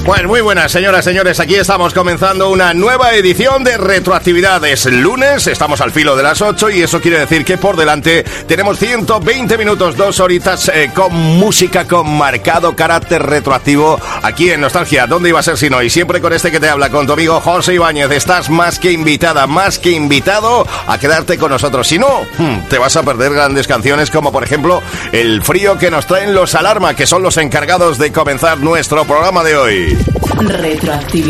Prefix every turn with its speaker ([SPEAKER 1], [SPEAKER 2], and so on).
[SPEAKER 1] Pues muy buenas, señoras, señores, aquí estamos comenzando una nueva edición de Retroactividad. Es lunes, estamos al filo de las 8 y eso quiere decir que por delante tenemos 120 minutos, 2 horitas con música con marcado carácter retroactivo aquí en Nostalgia. ¿Dónde iba a ser si no? Y siempre con este que te habla, con tu amigo José Ibáñez. Estás más que invitada, más que invitado a quedarte con nosotros. Si no, te vas a perder grandes canciones como por ejemplo El frío que nos traen los Alarma, que son los encargados de comenzar nuestro programa de hoy.
[SPEAKER 2] Retroactividad.